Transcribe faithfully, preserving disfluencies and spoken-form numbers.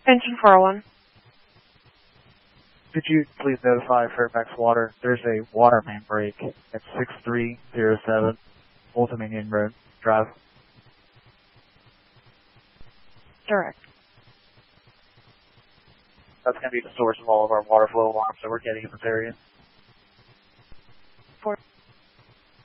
Engine four oh one. Could you please notify Fairfax Water there's a water main break at six three zero seven Old Dominion Road Drive? Direct. That's going to be the source of all of our water flow alarms that we're getting in this area.